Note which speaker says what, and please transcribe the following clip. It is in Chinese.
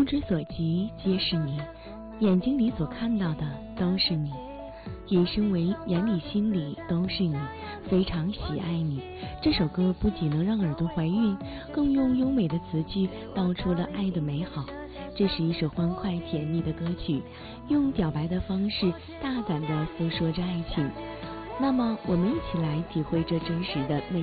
Speaker 1: 目之所及皆是你，眼睛里所看到的都是你，引申为眼里心里都是你，非常喜爱你。这首歌不仅能让耳朵怀孕，更用优美的词句道出了爱的美好。这是一首欢快甜蜜的歌曲，用表白的方式大胆地诉说着爱情。那么我们一起来体会这真实的内